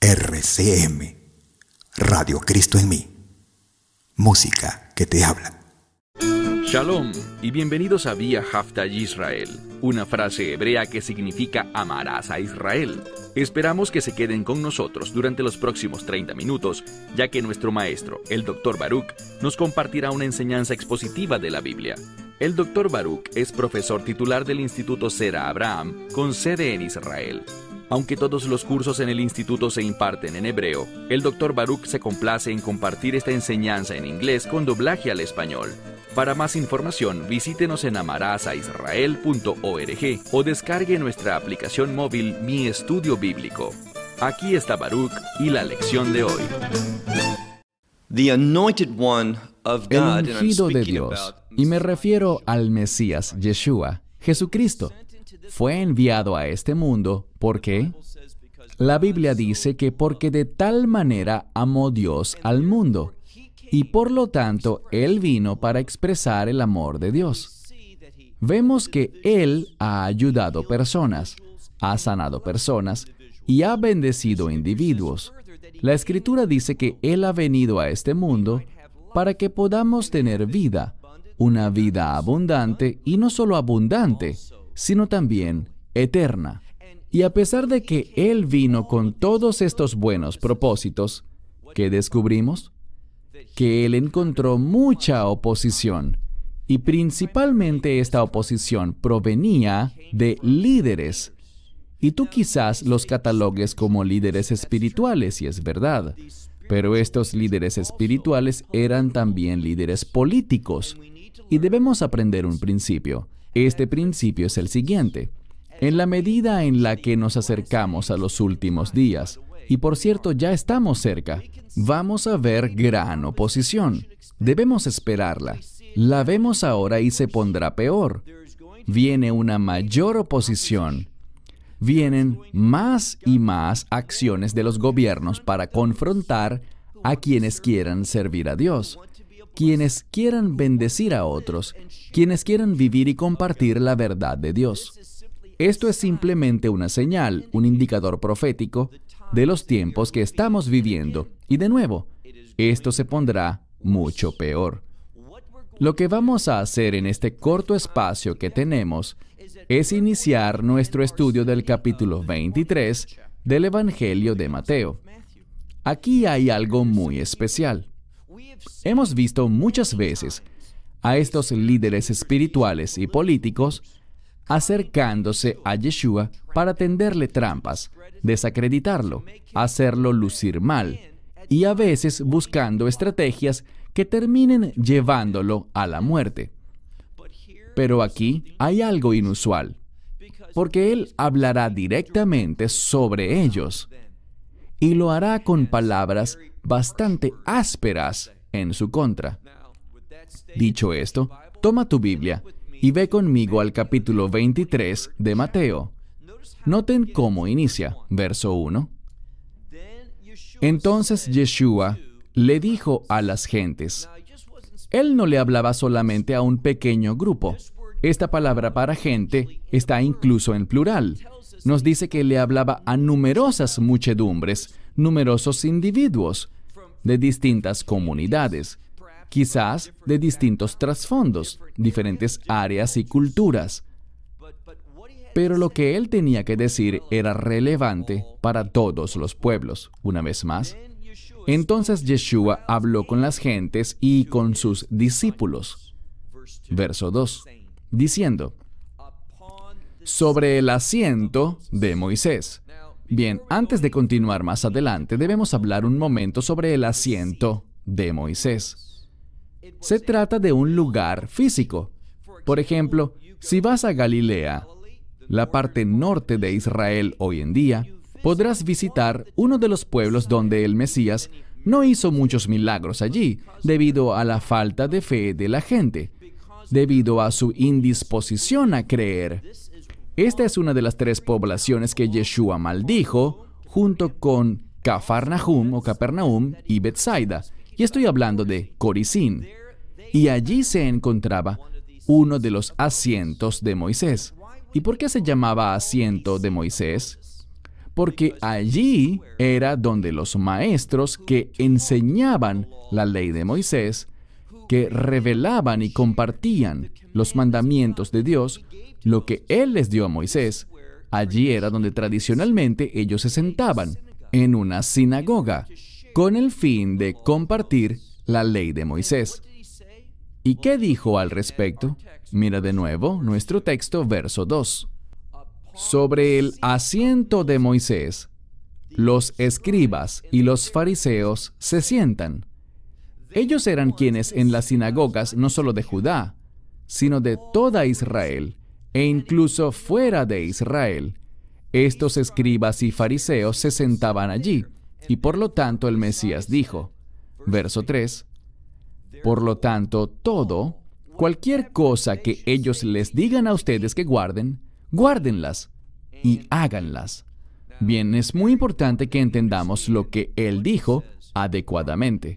RCM, Radio Cristo en mí. Música que te habla. Shalom y bienvenidos a Vía Hafta Yisrael, una frase hebrea que significa amarás a Israel. Esperamos que se queden con nosotros durante los próximos 30 minutos, ya que nuestro maestro, el Dr. Baruch, nos compartirá una enseñanza expositiva de la Biblia. El Dr. Baruch es profesor titular del Instituto Sera Abraham, con sede en Israel. Aunque todos los cursos en el instituto se imparten en hebreo, el Dr. Baruch se complace en compartir esta enseñanza en inglés con doblaje al español. Para más información, visítenos en amarasaisrael.org o descargue nuestra aplicación móvil Mi Estudio Bíblico. Aquí está Baruch y la lección de hoy. El ungido de Dios, y me refiero al Mesías Yeshua, Jesucristo, fue enviado a este mundo. ¿Por qué? La Biblia dice que porque de tal manera amó Dios al mundo, y por lo tanto Él vino para expresar el amor de Dios. Vemos que Él ha ayudado personas, ha sanado personas y ha bendecido individuos. La Escritura dice que Él ha venido a este mundo para que podamos tener vida, una vida abundante, y no solo abundante, sino también eterna. Y a pesar de que Él vino con todos estos buenos propósitos, ¿qué descubrimos? Que Él encontró mucha oposición, y principalmente esta oposición provenía de líderes. Y tú quizás los catalogues como líderes espirituales, y es verdad, pero estos líderes espirituales eran también líderes políticos, y debemos aprender un principio. Este principio es el siguiente: en la medida en la que nos acercamos a los últimos días, y por cierto ya estamos cerca, vamos a ver gran oposición. Debemos esperarla. La vemos ahora y se pondrá peor. Viene una mayor oposición. Vienen más y más acciones de los gobiernos para confrontar a quienes quieran servir a Dios, quienes quieran bendecir a otros, quienes quieran vivir y compartir la verdad de Dios. Esto es simplemente una señal, un indicador profético de los tiempos que estamos viviendo. Y de nuevo, esto se pondrá mucho peor. Lo que vamos a hacer en este corto espacio que tenemos es iniciar nuestro estudio del capítulo 23 del Evangelio de Mateo. Aquí hay algo muy especial. Hemos visto muchas veces a estos líderes espirituales y políticos acercándose a Yeshua para tenderle trampas, desacreditarlo, hacerlo lucir mal, y a veces buscando estrategias que terminen llevándolo a la muerte. Pero aquí hay algo inusual, porque Él hablará directamente sobre ellos, y lo hará con palabras bastante ásperas en su contra. Dicho esto, toma tu Biblia y ve conmigo al capítulo 23 de Mateo. Noten cómo inicia, verso 1. Entonces Yeshua le dijo a las gentes. Él no le hablaba solamente a un pequeño grupo. Esta palabra para gente está incluso en plural. Nos dice que le hablaba a numerosas muchedumbres, numerosos individuos, de distintas comunidades, quizás de distintos trasfondos, diferentes áreas y culturas. Pero lo que Él tenía que decir era relevante para todos los pueblos. Una vez más, entonces Yeshua habló con las gentes y con sus discípulos. Verso 2, diciendo, sobre el asiento de Moisés. Bien, antes de continuar más adelante, debemos hablar un momento sobre el asiento de Moisés. Se trata de un lugar físico. Por ejemplo, si vas a Galilea, la parte norte de Israel hoy en día, podrás visitar uno de los pueblos donde el Mesías no hizo muchos milagros allí, debido a la falta de fe de la gente, debido a su indisposición a creer. Esta es una de las 3 poblaciones que Yeshua maldijo, junto con Capernaum y Betsaida. Y estoy hablando de Corizín. Y allí se encontraba uno de los asientos de Moisés. ¿Y por qué se llamaba asiento de Moisés? porque allí era donde los maestros que enseñaban la ley de Moisés, que revelaban y compartían los mandamientos de Dios, lo que Él les dio a Moisés, allí era donde tradicionalmente ellos se sentaban, en una sinagoga, con el fin de compartir la ley de Moisés. ¿Y qué dijo al respecto? Mira de nuevo nuestro texto, verso 2. Sobre el asiento de Moisés, los escribas y los fariseos se sientan. Ellos eran quienes en las sinagogas no solo de Judá, sino de toda Israel, e incluso fuera de Israel, estos escribas y fariseos se sentaban allí, y por lo tanto el Mesías dijo, verso 3, por lo tanto, cualquier cosa que ellos les digan a ustedes que guarden, guárdenlas y háganlas. Bien, es muy importante que entendamos lo que Él dijo adecuadamente.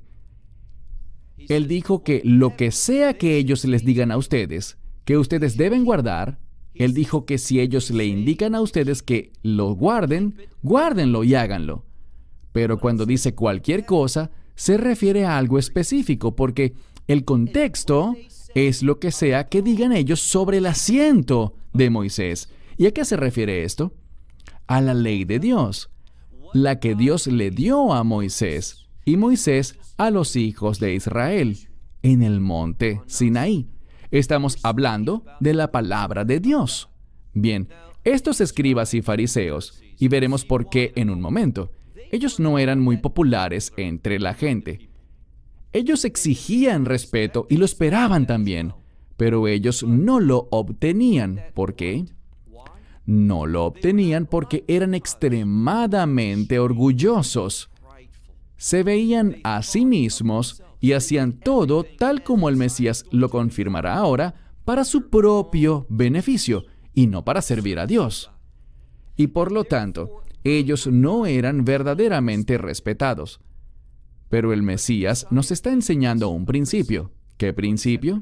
Él dijo que lo que sea que ellos les digan a ustedes, que ustedes deben guardar, Él dijo que si ellos le indican a ustedes que lo guarden, guárdenlo y háganlo. Pero cuando dice cualquier cosa, se refiere a algo específico, porque el contexto es lo que sea que digan ellos sobre el asiento de Moisés. ¿Y a qué se refiere esto? A la ley de Dios, la que Dios le dio a Moisés, y Moisés a los hijos de Israel, en el monte Sinaí. Estamos hablando de la palabra de Dios. Bien, estos escribas y fariseos, y veremos por qué en un momento, ellos no eran muy populares entre la gente. Ellos exigían respeto y lo esperaban también, pero ellos no lo obtenían. ¿Por qué? No lo obtenían porque eran extremadamente orgullosos. Se veían a sí mismos y hacían todo tal como el Mesías lo confirmará ahora para su propio beneficio y no para servir a Dios. Y por lo tanto, ellos no eran verdaderamente respetados. Pero el Mesías nos está enseñando un principio. ¿Qué principio?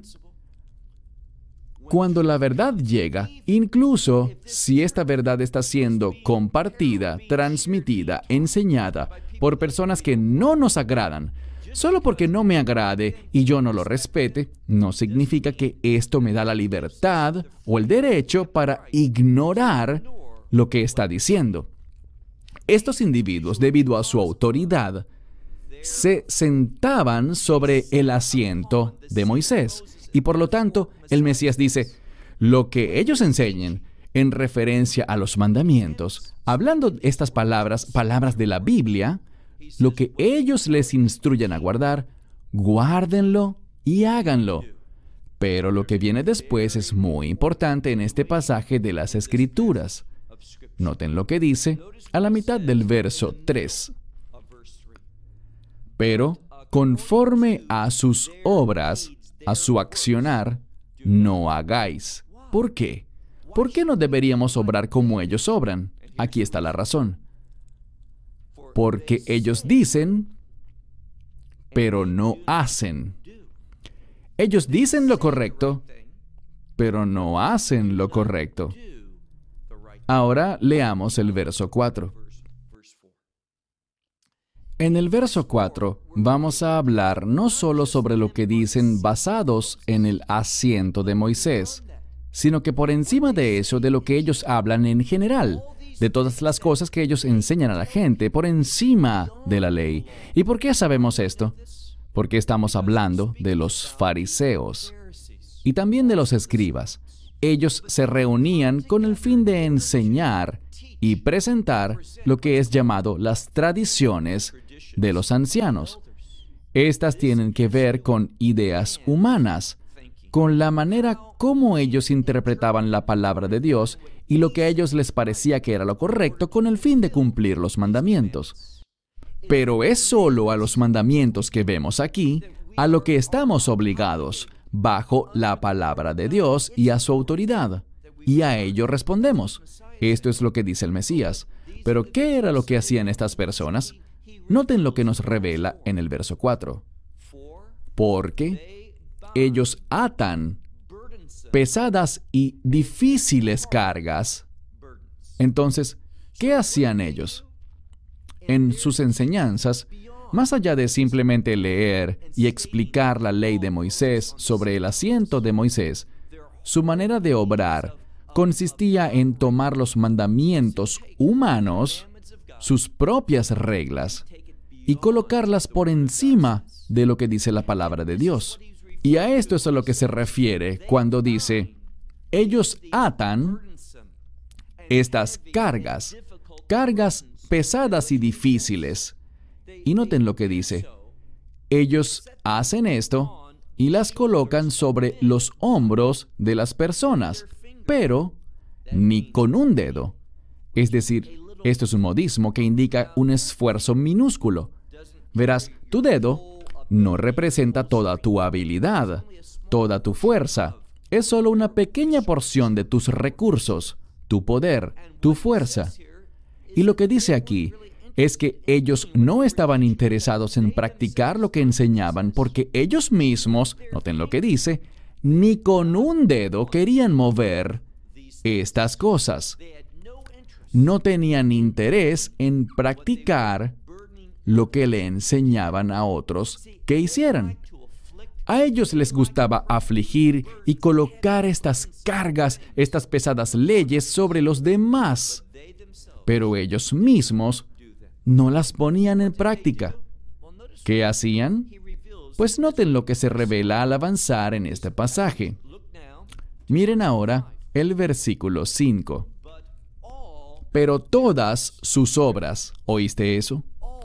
Cuando la verdad llega, incluso si esta verdad está siendo compartida, transmitida, enseñada por personas que no nos agradan, solo porque no me agrade y yo no lo respete, no significa que esto me da la libertad o el derecho para ignorar lo que está diciendo. Estos individuos, debido a su autoridad, se sentaban sobre el asiento de Moisés. Y por lo tanto, el Mesías dice, lo que ellos enseñen en referencia a los mandamientos, hablando estas palabras de la Biblia, lo que ellos les instruyan a guardar, guárdenlo y háganlo. Pero lo que viene después es muy importante en este pasaje de las Escrituras. Noten lo que dice a la mitad del verso 3. Pero, conforme a sus obras, a su accionar, no hagáis. ¿Por qué? ¿Por qué no deberíamos obrar como ellos obran? Aquí está la razón. Porque ellos dicen, pero no hacen. Ellos dicen lo correcto, pero no hacen lo correcto. Ahora leamos el verso 4. En el verso 4 vamos a hablar no solo sobre lo que dicen basados en el asiento de Moisés, sino que por encima de eso, de lo que ellos hablan en general, de todas las cosas que ellos enseñan a la gente por encima de la ley. ¿Y por qué sabemos esto? Porque estamos hablando de los fariseos y también de los escribas. Ellos se reunían con el fin de enseñar y presentar lo que es llamado las tradiciones de los ancianos. Estas tienen que ver con ideas humanas, con la manera como ellos interpretaban la palabra de Dios y lo que a ellos les parecía que era lo correcto con el fin de cumplir los mandamientos. Pero es solo a los mandamientos que vemos aquí a lo que estamos obligados, bajo la palabra de Dios y a su autoridad. Y a ello respondemos. Esto es lo que dice el Mesías. Pero ¿qué era lo que hacían estas personas? Noten lo que nos revela en el verso 4. Porque ellos atan pesadas y difíciles cargas. Entonces, ¿qué hacían ellos? En sus enseñanzas, más allá de simplemente leer y explicar la ley de Moisés sobre el asiento de Moisés, su manera de obrar consistía en tomar los mandamientos humanos, sus propias reglas, y colocarlas por encima de lo que dice la palabra de Dios. Y a esto es a lo que se refiere cuando dice, ellos atan estas cargas pesadas y difíciles. Y noten lo que dice. Ellos hacen esto y las colocan sobre los hombros de las personas, pero ni con un dedo. Es decir, esto es un modismo que indica un esfuerzo minúsculo. Verás, tu dedo no representa toda tu habilidad, toda tu fuerza. Es solo una pequeña porción de tus recursos, tu poder, tu fuerza. Y lo que dice aquí es que ellos no estaban interesados en practicar lo que enseñaban porque ellos mismos, noten lo que dice, ni con un dedo querían mover estas cosas. No tenían interés en practicar lo que le enseñaban a otros que hicieran. A ellos les gustaba afligir y colocar estas cargas, estas pesadas leyes sobre los demás, pero ellos mismos no las ponían en práctica. ¿Qué hacían? Pues noten lo que se revela al avanzar en este pasaje. Miren ahora el versículo 5. Pero todas sus obras, ¿oíste eso?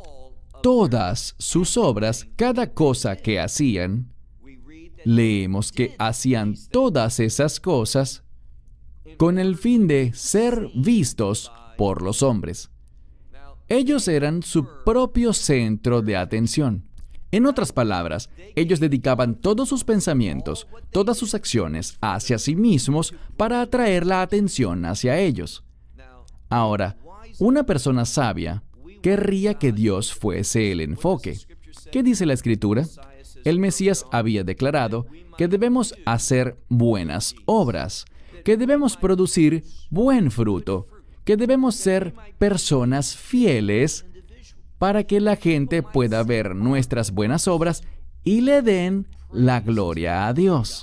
Todas sus obras, cada cosa que hacían, leemos que hacían todas esas cosas con el fin de ser vistos por los hombres. Ellos eran su propio centro de atención. En otras palabras, ellos dedicaban todos sus pensamientos, todas sus acciones hacia sí mismos para atraer la atención hacia ellos. Ahora, una persona sabia querría que Dios fuese el enfoque. ¿Qué dice la Escritura? El Mesías había declarado que debemos hacer buenas obras, que debemos producir buen fruto, que debemos ser personas fieles para que la gente pueda ver nuestras buenas obras y le den la gloria a Dios.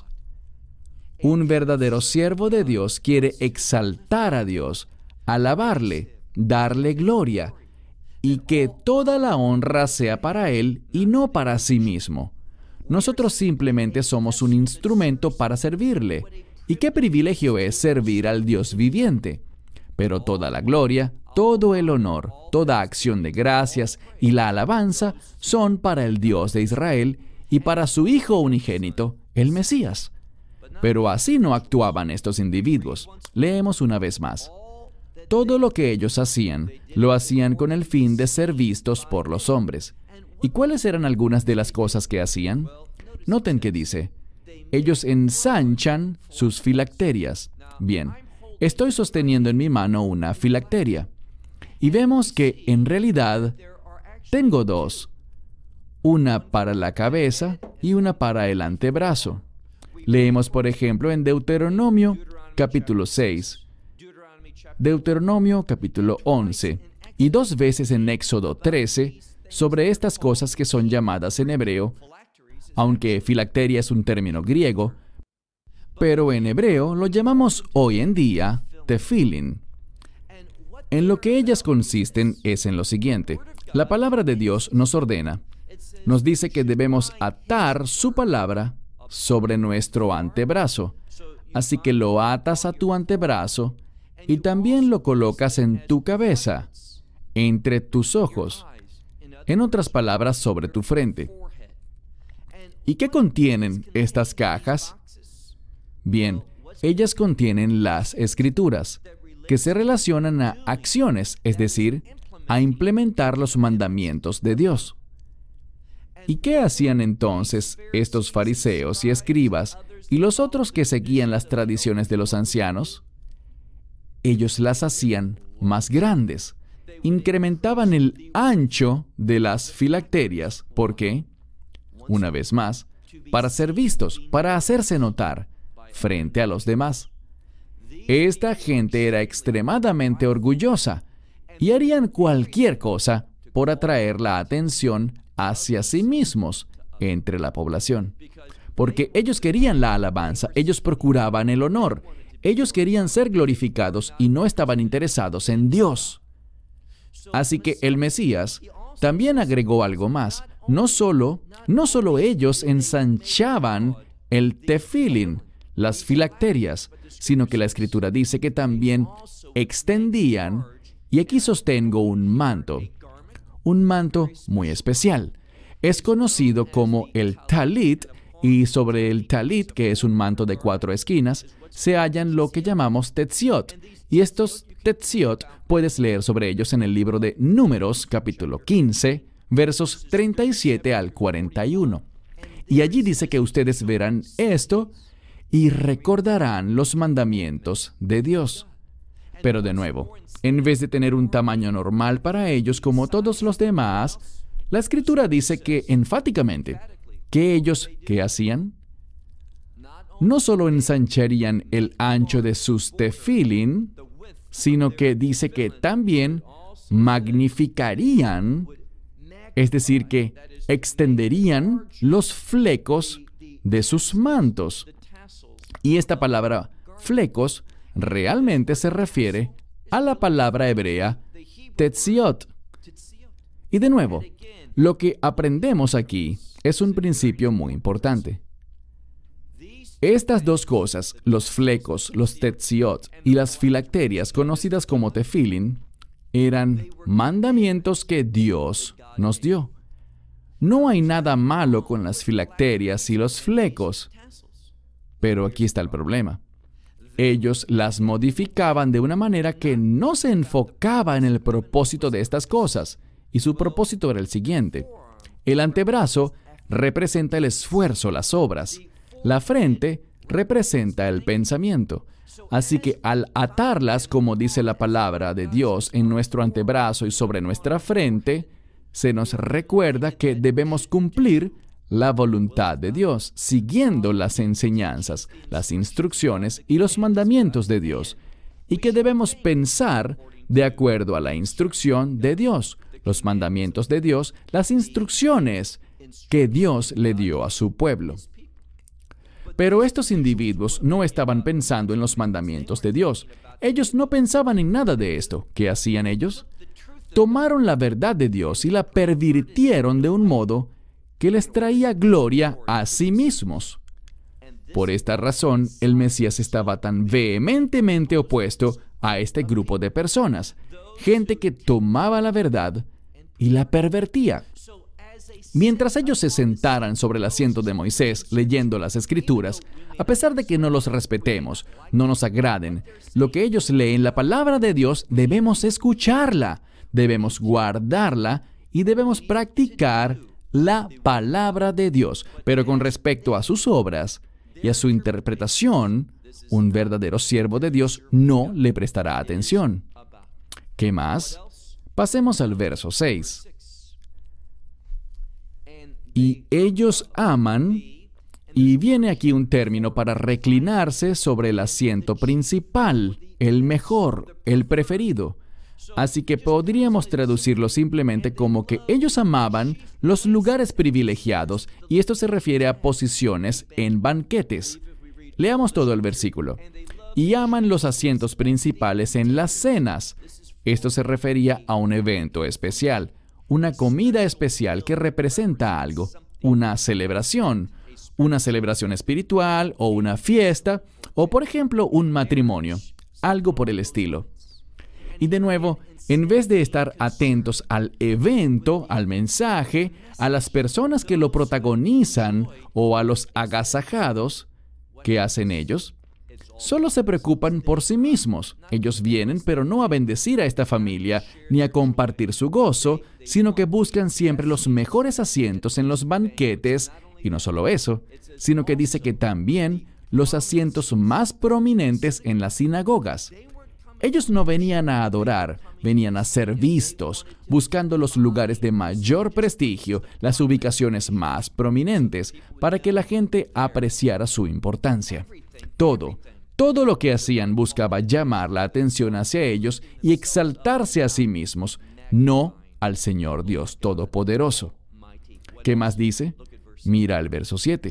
Un verdadero siervo de Dios quiere exaltar a Dios, alabarle, darle gloria, y que toda la honra sea para Él y no para sí mismo. Nosotros simplemente somos un instrumento para servirle. Y qué privilegio es servir al Dios viviente. Pero toda la gloria, todo el honor, toda acción de gracias y la alabanza son para el Dios de Israel y para su Hijo unigénito, el Mesías. Pero así no actuaban estos individuos. Leemos una vez más. Todo lo que ellos hacían, lo hacían con el fin de ser vistos por los hombres. ¿Y cuáles eran algunas de las cosas que hacían? Noten que dice, ellos ensanchan sus filacterias. Bien, estoy sosteniendo en mi mano una filacteria. Y vemos que, en realidad, tengo dos. Una para la cabeza y una para el antebrazo. Leemos, por ejemplo, en Deuteronomio, capítulo 6, Deuteronomio, capítulo 11, y 2 veces en Éxodo 13, sobre estas cosas que son llamadas en hebreo, aunque filacteria es un término griego, pero en hebreo lo llamamos hoy en día tefilín. En lo que ellas consisten es en lo siguiente. La palabra de Dios nos ordena, nos dice que debemos atar su palabra sobre nuestro antebrazo. Así que lo atas a tu antebrazo y también lo colocas en tu cabeza, entre tus ojos. En otras palabras, sobre tu frente. ¿Y qué contienen estas cajas? Bien, ellas contienen las Escrituras, que se relacionan a acciones, es decir, a implementar los mandamientos de Dios. ¿Y qué hacían entonces estos fariseos y escribas y los otros que seguían las tradiciones de los ancianos? Ellos las hacían más grandes. Incrementaban el ancho de las filacterias. ¿Por qué? Una vez más, para ser vistos, para hacerse notar frente a los demás. Esta gente era extremadamente orgullosa y harían cualquier cosa por atraer la atención hacia sí mismos entre la población. Porque ellos querían la alabanza, ellos procuraban el honor, ellos querían ser glorificados y no estaban interesados en Dios. Así que el Mesías también agregó algo más. No solo ellos ensanchaban el tefilín, las filacterias, sino que la Escritura dice que también extendían, y aquí sostengo un manto muy especial. Es conocido como el talit, y sobre el talit, que es un manto de 4 esquinas, se hallan lo que llamamos tetziot. Y estos tetziot puedes leer sobre ellos en el libro de Números, capítulo 15, versos 37 al 41. Y allí dice que ustedes verán esto y recordarán los mandamientos de Dios. Pero de nuevo, en vez de tener un tamaño normal para ellos como todos los demás, la Escritura dice que enfáticamente, que ellos, ¿qué hacían? No solo ensancharían el ancho de sus tefilín, sino que dice que también magnificarían, es decir, que extenderían los flecos de sus mantos. Y esta palabra flecos realmente se refiere a la palabra hebrea tetziot. Y de nuevo, lo que aprendemos aquí es un principio muy importante. Estas dos cosas, los flecos, los tetziot y las filacterias, conocidas como tefilín, eran mandamientos que Dios nos dio. No hay nada malo con las filacterias y los flecos, pero aquí está el problema. Ellos las modificaban de una manera que no se enfocaba en el propósito de estas cosas, y su propósito era el siguiente. El antebrazo representa el esfuerzo, las obras. La frente representa el pensamiento. Así que al atarlas, como dice la palabra de Dios, en nuestro antebrazo y sobre nuestra frente, se nos recuerda que debemos cumplir la voluntad de Dios, siguiendo las enseñanzas, las instrucciones y los mandamientos de Dios, y que debemos pensar de acuerdo a la instrucción de Dios, los mandamientos de Dios, las instrucciones que Dios le dio a su pueblo. Pero estos individuos no estaban pensando en los mandamientos de Dios. Ellos no pensaban en nada de esto. ¿Qué hacían ellos? Tomaron la verdad de Dios y la pervirtieron de un modo que les traía gloria a sí mismos. Por esta razón, el Mesías estaba tan vehementemente opuesto a este grupo de personas, gente que tomaba la verdad y la pervertía. Mientras ellos se sentaran sobre el asiento de Moisés leyendo las Escrituras, a pesar de que no los respetemos, no nos agraden, lo que ellos leen, la palabra de Dios, debemos escucharla, debemos guardarla y debemos practicar la palabra de Dios. Pero con respecto a sus obras y a su interpretación, un verdadero siervo de Dios no le prestará atención. ¿Qué más? Pasemos al verso 6. Y ellos aman, y viene aquí un término para reclinarse sobre el asiento principal, el mejor, el preferido. Así que podríamos traducirlo simplemente como que ellos amaban los lugares privilegiados, y esto se refiere a posiciones en banquetes. Leamos todo el versículo. Y aman los asientos principales en las cenas. Esto se refería a un evento especial, una comida especial que representa algo, una celebración espiritual o una fiesta, o por ejemplo un matrimonio, algo por el estilo. Y de nuevo, en vez de estar atentos al evento, al mensaje, a las personas que lo protagonizan o a los agasajados, ¿qué hacen ellos? Solo se preocupan por sí mismos. Ellos vienen, pero no a bendecir a esta familia, ni a compartir su gozo, sino que buscan siempre los mejores asientos en los banquetes, y no solo eso, sino que dice que también los asientos más prominentes en las sinagogas. Ellos no venían a adorar, venían a ser vistos, buscando los lugares de mayor prestigio, las ubicaciones más prominentes, para que la gente apreciara su importancia. Todo lo que hacían buscaba llamar la atención hacia ellos y exaltarse a sí mismos, no al Señor Dios Todopoderoso. ¿Qué más dice? Mira el verso 7.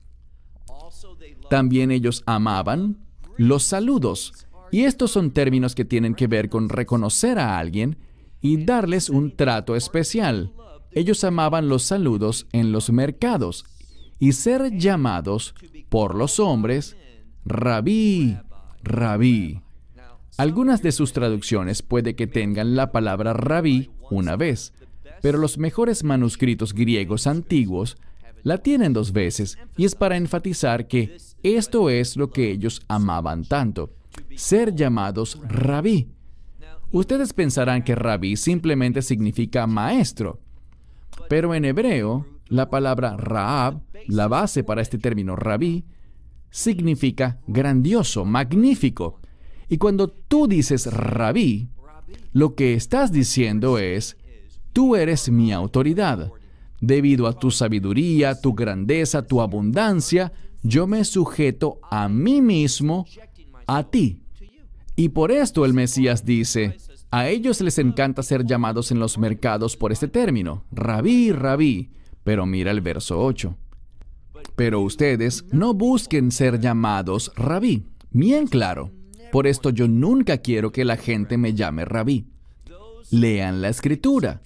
También ellos amaban los saludos. Y estos son términos que tienen que ver con reconocer a alguien y darles un trato especial. Ellos amaban los saludos en los mercados y ser llamados por los hombres, Rabí, Rabí. Algunas de sus traducciones puede que tengan la palabra Rabí una vez, pero los mejores manuscritos griegos antiguos la tienen 2 veces, y es para enfatizar que esto es lo que ellos amaban tanto, ser llamados Rabí. Ustedes pensarán que Rabí simplemente significa maestro, pero en hebreo, la palabra Raab, la base para este término Rabí, significa grandioso, magnífico. Y cuando tú dices Rabí, lo que estás diciendo es, tú eres mi autoridad. Debido a tu sabiduría, tu grandeza, tu abundancia, yo me sujeto a mí mismo, a ti. Y por esto el Mesías dice, a ellos les encanta ser llamados en los mercados por este término, Rabí, Rabí. Pero mira el verso 8. Pero ustedes no busquen ser llamados Rabí. Bien claro. Por esto yo nunca quiero que la gente me llame Rabí. Lean la Escritura.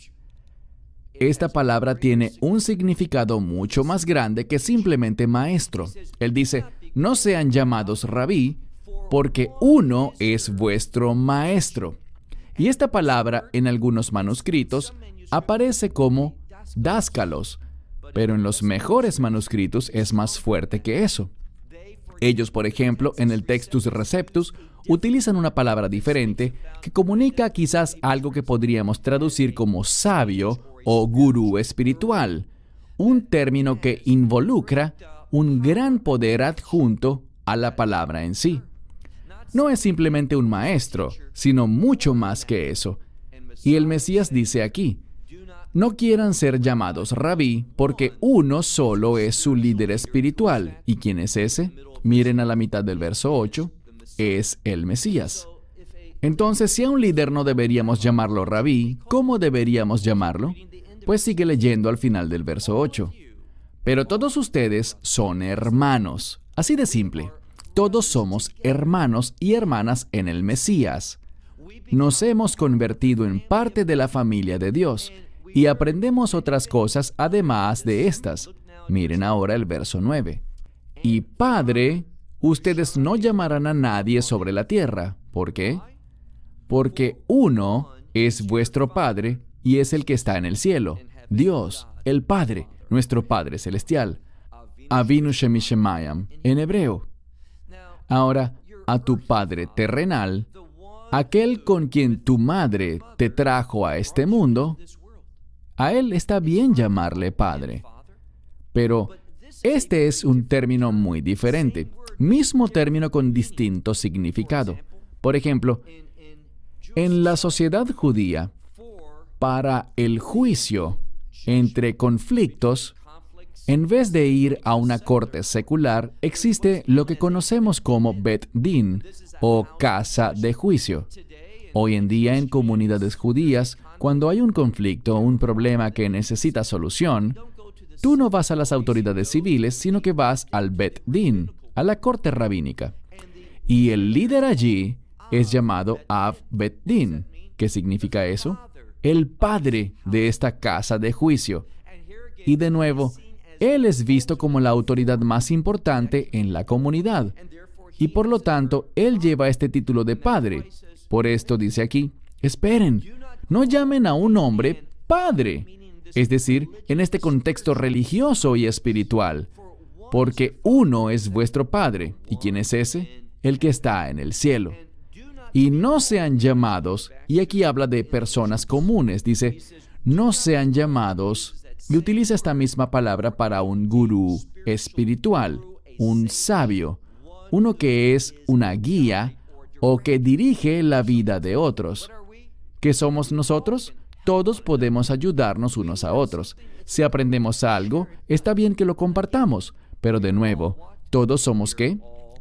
Esta palabra tiene un significado mucho más grande que simplemente maestro. Él dice, no sean llamados Rabí, porque uno es vuestro maestro. Y esta palabra en algunos manuscritos aparece como dáscalos, pero en los mejores manuscritos es más fuerte que eso. Ellos, por ejemplo, en el Textus Receptus, utilizan una palabra diferente que comunica quizás algo que podríamos traducir como sabio o gurú espiritual, un término que involucra un gran poder adjunto a la palabra en sí. No es simplemente un maestro, sino mucho más que eso. Y el Mesías dice aquí, no quieran ser llamados rabí, porque uno solo es su líder espiritual. ¿Y quién es ese? Miren a la mitad del verso 8, es el Mesías. Entonces, si a un líder no deberíamos llamarlo rabí, ¿cómo deberíamos llamarlo? Pues sigue leyendo al final del verso 8. Pero todos ustedes son hermanos. Así de simple. Todos somos hermanos y hermanas en el Mesías. Nos hemos convertido en parte de la familia de Dios y aprendemos otras cosas además de estas. Miren ahora el verso 9. Y Padre, ustedes no llamarán a nadie sobre la tierra. ¿Por qué? Porque uno es vuestro Padre y es el que está en el cielo. Dios, el Padre, nuestro Padre Celestial. Avinu Shemishemayam, en hebreo. Ahora, a tu Padre terrenal, aquel con quien tu madre te trajo a este mundo, a él está bien llamarle Padre. Pero este es un término muy diferente, mismo término con distinto significado. Por ejemplo, en la sociedad judía, para el juicio entre conflictos, en vez de ir a una corte secular, existe lo que conocemos como Bet Din, o casa de juicio. Hoy en día, en comunidades judías, cuando hay un conflicto, un problema que necesita solución, tú no vas a las autoridades civiles, sino que vas al Bet Din, a la corte rabínica. Y el líder allí es llamado Av Bet Din. ¿Qué significa eso? El padre de esta casa de juicio. Y de nuevo, él es visto como la autoridad más importante en la comunidad. Y por lo tanto, él lleva este título de padre. Por esto dice aquí, esperen, no llamen a un hombre padre. Es decir, en este contexto religioso y espiritual. Porque uno es vuestro Padre. ¿Y quién es ese? El que está en el cielo. Y no sean llamados, y aquí habla de personas comunes, dice, no sean llamados, y utiliza esta misma palabra para un gurú espiritual, un sabio, uno que es una guía o que dirige la vida de otros. ¿Qué somos nosotros? Todos podemos ayudarnos unos a otros. Si aprendemos algo, está bien que lo compartamos, pero de nuevo, ¿todos somos qué?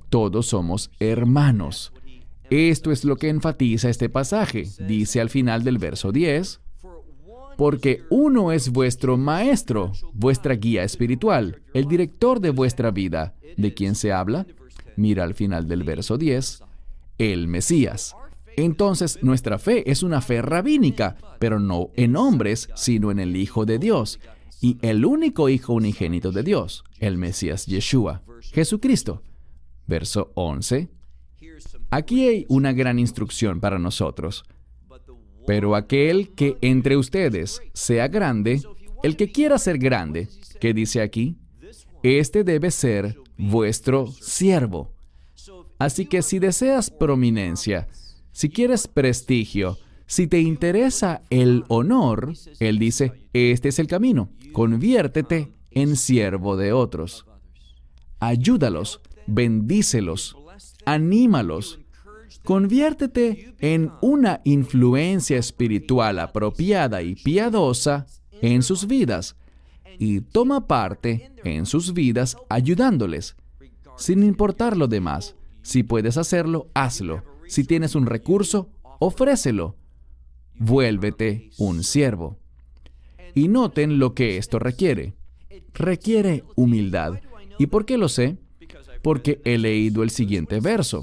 todos somos hermanos. Esto es lo que enfatiza este pasaje. Dice al final del verso 10, porque uno es vuestro maestro, vuestra guía espiritual, el director de vuestra vida. ¿De quién se habla? Mira al final del verso 10, el Mesías. Entonces, nuestra fe es una fe rabínica, pero no en hombres, sino en el Hijo de Dios, y el único Hijo unigénito de Dios, el Mesías Yeshua, Jesucristo. Verso 11. Aquí hay una gran instrucción para nosotros. Pero aquel que entre ustedes sea grande, el que quiera ser grande, ¿qué dice aquí? Este debe ser vuestro siervo. Así que si deseas prominencia, si quieres prestigio, si te interesa el honor, él dice, este es el camino. Conviértete en siervo de otros. Ayúdalos, bendícelos, anímalos. Conviértete en una influencia espiritual apropiada y piadosa en sus vidas y toma parte en sus vidas ayudándoles, sin importar lo demás. Si puedes hacerlo, hazlo. Si tienes un recurso, ofrécelo. Vuélvete un siervo. Y noten lo que esto requiere. Requiere humildad. ¿Y por qué lo sé? Porque he leído el siguiente verso.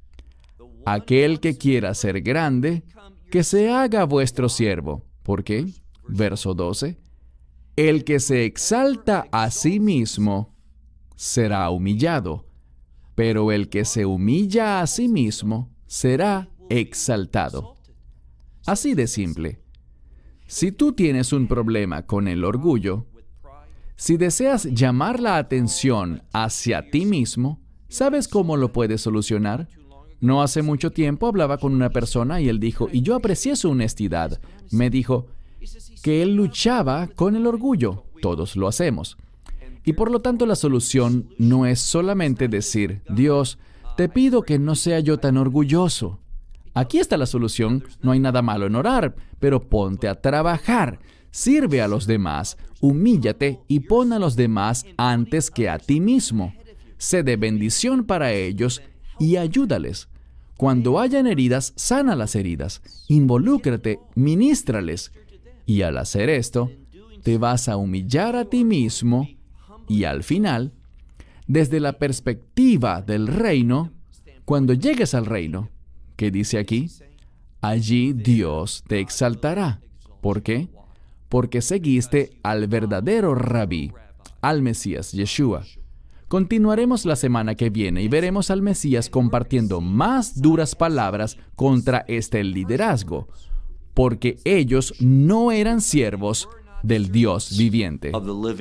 Aquel que quiera ser grande, que se haga vuestro siervo. ¿Por qué? Verso 12. El que se exalta a sí mismo será humillado, pero el que se humilla a sí mismo será exaltado. Así de simple. Si tú tienes un problema con el orgullo, si deseas llamar la atención hacia ti mismo, ¿sabes cómo lo puedes solucionar? No hace mucho tiempo hablaba con una persona y él dijo, y yo aprecié su honestidad. Me dijo que él luchaba con el orgullo. Todos lo hacemos. Y por lo tanto la solución no es solamente decir, Dios, te pido que no sea yo tan orgulloso. Aquí está la solución. No hay nada malo en orar, pero ponte a trabajar. Sirve a los demás, humíllate y pon a los demás antes que a ti mismo. Sé de bendición para ellos y ayúdales. Cuando hayan heridas, sana las heridas. Involúcrate, ministrales. Y al hacer esto, te vas a humillar a ti mismo y al final, desde la perspectiva del reino, cuando llegues al reino, ¿qué dice aquí? Allí Dios te exaltará. ¿Por qué? Porque seguiste al verdadero rabí, al Mesías Yeshua. Continuaremos la semana que viene y veremos al Mesías compartiendo más duras palabras contra este liderazgo, porque ellos no eran siervos del Dios viviente.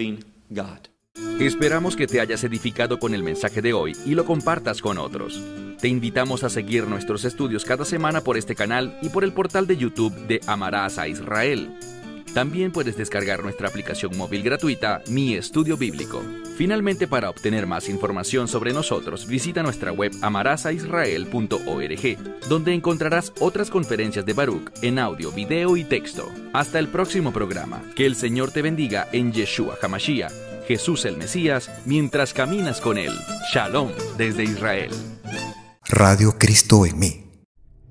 Esperamos que te hayas edificado con el mensaje de hoy y lo compartas con otros. Te invitamos a seguir nuestros estudios cada semana por este canal y por el portal de YouTube de Amarás a Israel. También puedes descargar nuestra aplicación móvil gratuita, Mi Estudio Bíblico. Finalmente, para obtener más información sobre nosotros, visita nuestra web amarasaisrael.org, donde encontrarás otras conferencias de Baruch en audio, video y texto. Hasta el próximo programa. Que el Señor te bendiga en Yeshua HaMashiach, Jesús el Mesías, mientras caminas con Él. Shalom desde Israel. Radio Cristo en mí.